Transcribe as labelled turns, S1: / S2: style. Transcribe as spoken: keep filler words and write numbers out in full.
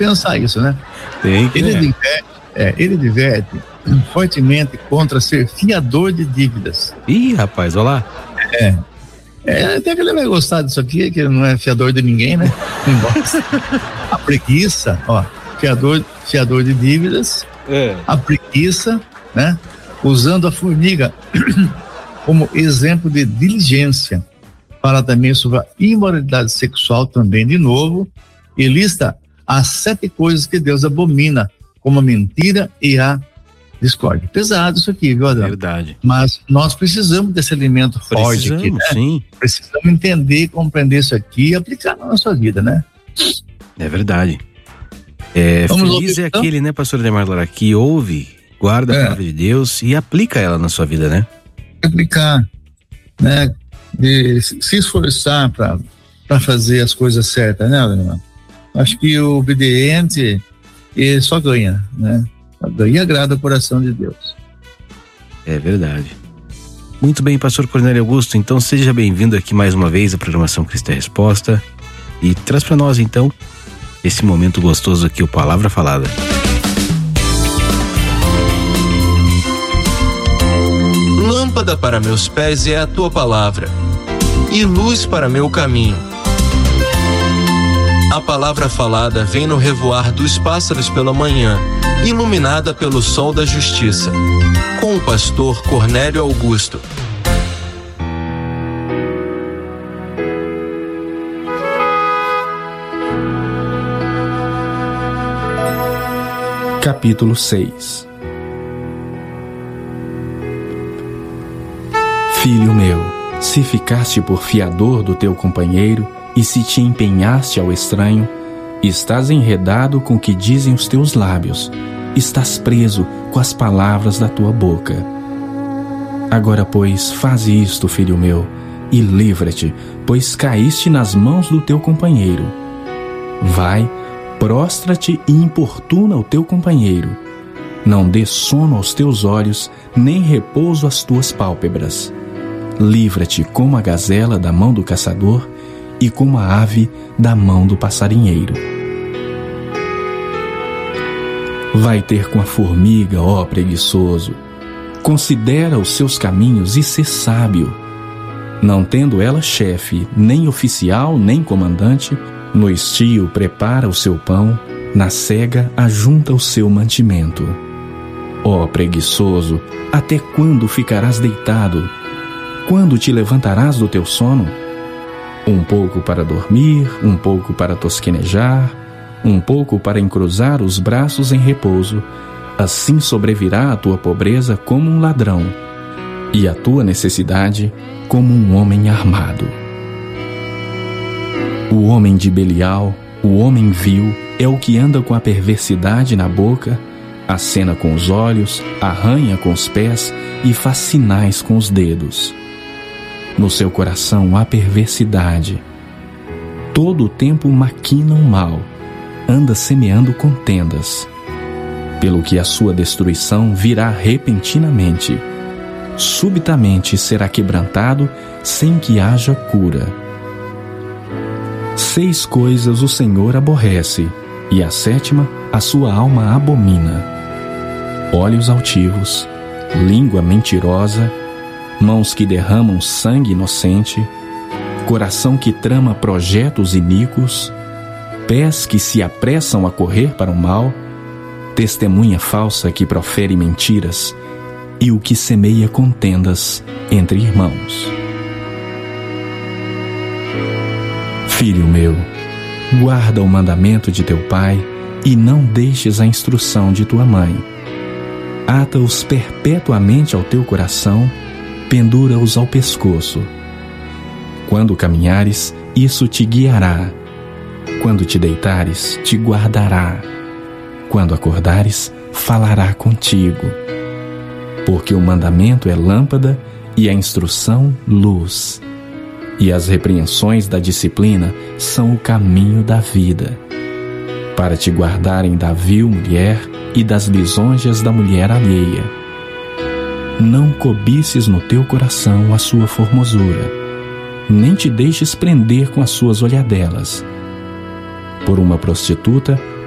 S1: pensar isso, né?
S2: Tem que,
S1: ele,
S2: né?
S1: diverte, é, ele diverte fortemente contra ser fiador de dívidas.
S2: Ih, rapaz, olha lá.
S1: É. É, até que ele vai gostar disso aqui, que ele não é fiador de ninguém, né? Não gosta. A preguiça, ó, fiador, fiador de dívidas,
S2: É.
S1: a preguiça, né? Usando a formiga como exemplo de diligência. Fala também sobre a imoralidade sexual também, de novo, e lista as sete coisas que Deus abomina, como a mentira e a discórdia. Pesado isso aqui, viu, Adão?
S2: Verdade.
S1: Mas nós precisamos desse alimento forte aqui, né?
S2: Sim.
S1: Precisamos entender, compreender isso aqui e aplicar na nossa vida, né?
S2: É verdade. É,
S1: Vamos
S2: feliz
S1: ouvir,
S2: é
S1: então?
S2: aquele, né, pastor Ademar Lara, que ouve, guarda a
S1: É.
S2: palavra de Deus e aplica ela na sua vida, né?
S1: Aplicar, né? De se esforçar para para fazer as coisas certas, né, Ademar? Acho que o obediente, ele só ganha, né? Ganha e agrada o coração de Deus.
S2: É verdade. Muito bem, pastor Cornélio Augusto, então seja bem-vindo aqui mais uma vez à programação Cristã Resposta e traz para nós então esse momento gostoso aqui, o Palavra Falada.
S3: Lâmpada para meus pés é a tua palavra e luz para meu caminho. A palavra falada vem no revoar dos pássaros pela manhã, iluminada pelo sol da justiça. Com o pastor Cornélio Augusto.
S4: Capítulo seis. Filho meu, se ficaste por fiador do teu companheiro e se te empenhaste ao estranho, estás enredado com o que dizem os teus lábios, estás preso com as palavras da tua boca. Agora, pois, faze isto, filho meu, e livra-te, pois caíste nas mãos do teu companheiro. Vai, prostra-te e importuna o teu companheiro. Não dê sono aos teus olhos, nem repouso às tuas pálpebras. Livra-te como a gazela da mão do caçador e como a ave da mão do passarinheiro. Vai ter com a formiga, ó preguiçoso. Considera os seus caminhos e sê sábio. Não tendo ela chefe, nem oficial, nem comandante, no estio prepara o seu pão, na cega ajunta o seu mantimento. Ó preguiçoso, até quando ficarás deitado? Quando te levantarás do teu sono? Um pouco para dormir, um pouco para tosquenejar, um pouco para encruzar os braços em repouso. Assim sobrevirá a tua pobreza como um ladrão, e a tua necessidade como um homem armado. O homem de Belial, o homem vil, é o que anda com a perversidade na boca, acena com os olhos, arranha com os pés e faz sinais com os dedos. No seu coração há perversidade. Todo o tempo maquina o mal, anda semeando contendas. Pelo que a sua destruição virá repentinamente. Subitamente será quebrantado sem que haja cura. Seis coisas o Senhor aborrece, e a sétima a sua alma abomina: olhos altivos, língua mentirosa, mãos que derramam sangue inocente, coração que trama projetos iníquos, pés que se apressam a correr para o mal, testemunha falsa que profere mentiras e o que semeia contendas entre irmãos. Filho meu, guarda o mandamento de teu pai e não deixes a instrução de tua mãe. Ata-os perpetuamente ao teu coração, pendura-os ao pescoço. Quando caminhares, isso te guiará. Quando te deitares, te guardará. Quando acordares, falará contigo. Porque o mandamento é lâmpada e a instrução luz. E as repreensões da disciplina são o caminho da vida, para te guardarem da vil mulher e das lisonjas da mulher alheia. Não cobices no teu coração a sua formosura, nem te deixes prender com as suas olhadelas. Por uma prostituta